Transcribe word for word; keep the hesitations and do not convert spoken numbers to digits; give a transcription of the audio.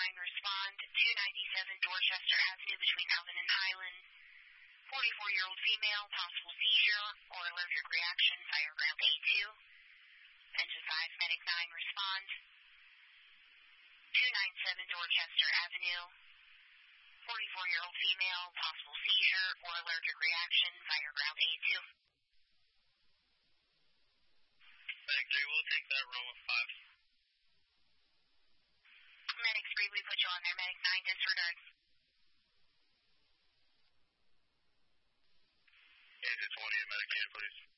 nine, respond. two ninety-seven Dorchester Avenue between Alvin and Highland. forty-four-year-old female, possible seizure or allergic reaction, fire ground A two. Engine five, medic nine, respond. two ninety-seven Dorchester Avenue. forty-four-year-old female, possible seizure or allergic reaction, fire ground A two. Medic three, we'll take that roll of five. Medic three, we put you on there. Medic nine, disregard. Engine twenty, medic eight, please.